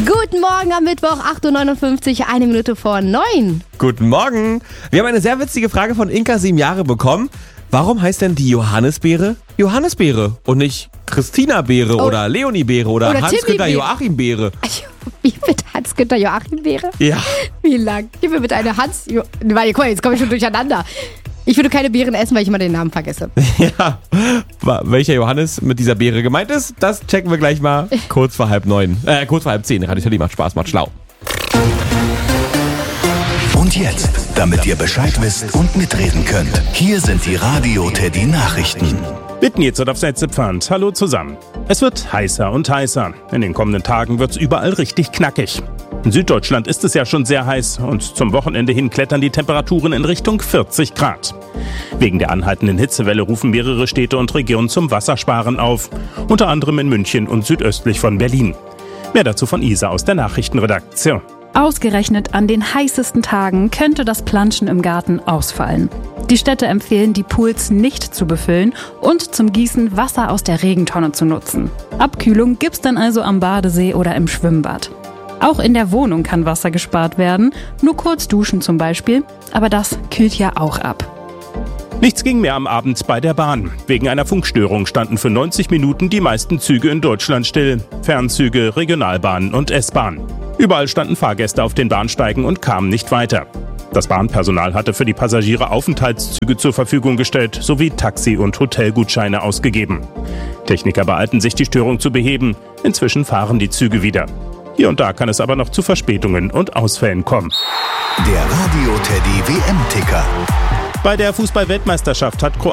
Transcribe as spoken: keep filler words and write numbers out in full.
Guten Morgen am Mittwoch, acht Uhr neunundfünfzig, eine Minute vor neun. Guten Morgen. Wir haben eine sehr witzige Frage von Inka, sieben Jahre, bekommen. Warum heißt denn die Johannisbeere Johannisbeere und nicht Christina-Beere oh. oder Leonie-Beere oder, oder Hans-Günther-Joachim-Beere? Wie bitte Hans-Günther-Joachim-Beere? Ja. Wie lang? Gib mir bitte eine Hans... Jo- Weil, guck mal, jetzt komme ich schon durcheinander. Ich würde keine Beeren essen, weil ich immer den Namen vergesse. Ja, welcher Johannes mit dieser Beere gemeint ist, das checken wir gleich mal kurz vor halb neun. Äh, kurz vor halb zehn. Radio Teddy macht Spaß, macht schlau. Und jetzt, damit ihr Bescheid wisst und mitreden könnt, hier sind die Radio Teddy Nachrichten. Bitten jetzt auf Setzepfand. Hallo zusammen. Es wird heißer und heißer. In den kommenden Tagen wird es überall richtig knackig. In Süddeutschland ist es ja schon sehr heiß und zum Wochenende hin klettern die Temperaturen in Richtung vierzig Grad. Wegen der anhaltenden Hitzewelle rufen mehrere Städte und Regionen zum Wassersparen auf. Unter anderem in München und südöstlich von Berlin. Mehr dazu von Isa aus der Nachrichtenredaktion. Ausgerechnet an den heißesten Tagen könnte das Planschen im Garten ausfallen. Die Städte empfehlen, die Pools nicht zu befüllen und zum Gießen Wasser aus der Regentonne zu nutzen. Abkühlung gibt's dann also am Badesee oder im Schwimmbad. Auch in der Wohnung kann Wasser gespart werden, nur kurz duschen zum Beispiel, aber das kühlt ja auch ab. Nichts ging mehr am Abend bei der Bahn. Wegen einer Funkstörung standen für neunzig Minuten die meisten Züge in Deutschland still. Fernzüge, Regionalbahnen und S-Bahn. Überall standen Fahrgäste auf den Bahnsteigen und kamen nicht weiter. Das Bahnpersonal hatte für die Passagiere Aufenthaltszüge zur Verfügung gestellt sowie Taxi- und Hotelgutscheine ausgegeben. Techniker beeilten sich, die Störung zu beheben. Inzwischen fahren die Züge wieder. Hier und da kann es aber noch zu Verspätungen und Ausfällen kommen. Der Radio Teddy W M-Ticker. Bei der Fußball-Weltmeisterschaft hat Kroatien